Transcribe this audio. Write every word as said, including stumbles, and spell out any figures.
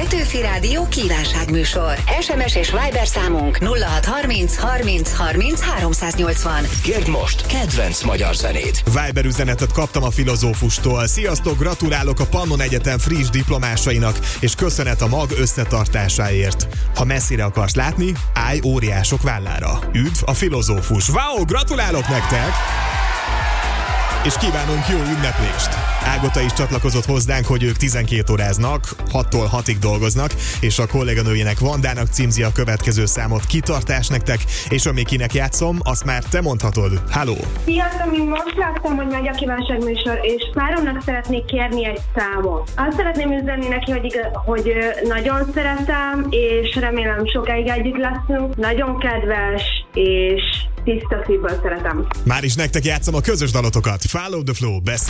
Petőfi Rádió kívánságműsor. es em es és Viber számunk nulla hat harminc harminc harminc háromszáznyolcvan. Kérd most kedvenc magyar zenét. Viber üzenetet kaptam a filozófustól. Sziasztok, gratulálok a Pannon Egyetem friss diplomásainak, és köszönet a mag összetartásáért. Ha messzire akarsz látni, állj óriások vállára. Üdv a filozófus. Wow, gratulálok nektek! És kívánunk jó ünneplést! Ágota is csatlakozott hozzánk, hogy ők tizenkét óráznak, hattól hatig dolgoznak, és a kolléganőjének, Vandának címzi a következő számot. Kitartás nektek, és amíg kinek játszom, azt már te mondhatod. Halló! Sziasztok, én most láttam, hogy megy a kívánságműsor, és páromnak szeretnék kérni egy számot. Azt szeretném üzenni neki, hogy, igaz, hogy nagyon szeretem, és remélem sokáig együtt leszünk. Nagyon kedves, és tiszta szívből szeretem. Már is nektek játszom a közös dalotokat. Follow the Flow, beszél.